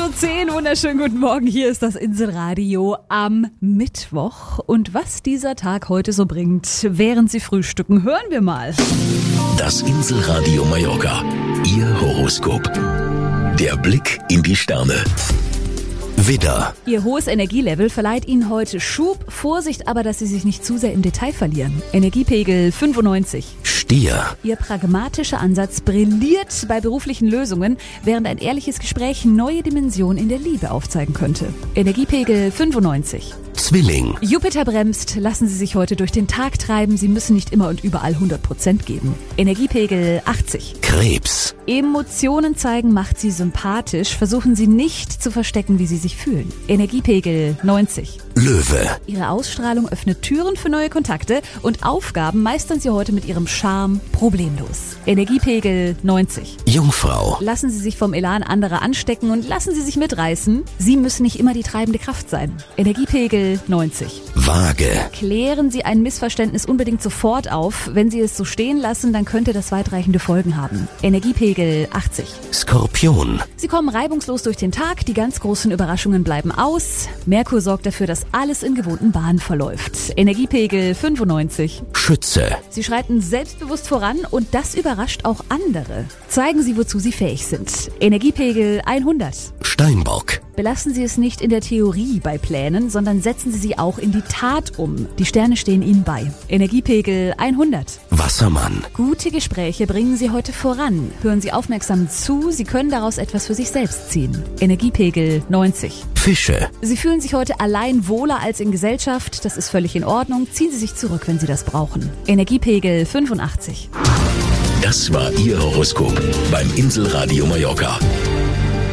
8:10 Uhr, wunderschönen guten Morgen. Hier ist das Inselradio am Mittwoch. Und was dieser Tag heute so bringt, während Sie frühstücken, hören wir mal. Das Inselradio Mallorca, Ihr Horoskop. Der Blick in die Sterne. Widder. Ihr hohes Energielevel verleiht Ihnen heute Schub. Vorsicht aber, dass Sie sich nicht zu sehr im Detail verlieren. Energiepegel 95. Stier. Ihr pragmatischer Ansatz brilliert bei beruflichen Lösungen, während ein ehrliches Gespräch neue Dimensionen in der Liebe aufzeigen könnte. Energiepegel 95. Zwilling. Jupiter bremst, lassen Sie sich heute durch den Tag treiben. Sie müssen nicht immer und überall 100% geben. Energiepegel 80. Krebs. Emotionen zeigen macht Sie sympathisch. Versuchen Sie nicht zu verstecken, wie Sie sich fühlen. Energiepegel 90. Löwe. Ihre Ausstrahlung öffnet Türen für neue Kontakte und Aufgaben meistern Sie heute mit Ihrem Charme problemlos. Energiepegel 90. Jungfrau. Lassen Sie sich vom Elan anderer anstecken und lassen Sie sich mitreißen. Sie müssen nicht immer die treibende Kraft sein. Energiepegel 90. Waage. Klären Sie ein Missverständnis unbedingt sofort auf. Wenn Sie es so stehen lassen, dann könnte das weitreichende Folgen haben. Energiepegel 80. Skorpion. Sie kommen reibungslos durch den Tag, die ganz großen Überraschungen bleiben aus. Merkur sorgt dafür, dass alles in gewohnten Bahnen verläuft. Energiepegel 95. Schütze. Sie schreiten selbstbewusst voran und das überrascht auch andere. Zeigen Sie, wozu Sie fähig sind. Energiepegel 100. Steinbock. Belassen Sie es nicht in der Theorie bei Plänen, sondern setzen Sie sie auch in die Tat um. Die Sterne stehen Ihnen bei. Energiepegel 100. Wassermann. Gute Gespräche bringen Sie heute voran. Hören Sie aufmerksam zu, Sie können daraus etwas für sich selbst ziehen. Energiepegel 90. Fische. Sie fühlen sich heute allein wohler als in Gesellschaft. Das ist völlig in Ordnung. Ziehen Sie sich zurück, wenn Sie das brauchen. Energiepegel 85. Das war Ihr Horoskop beim Inselradio Mallorca.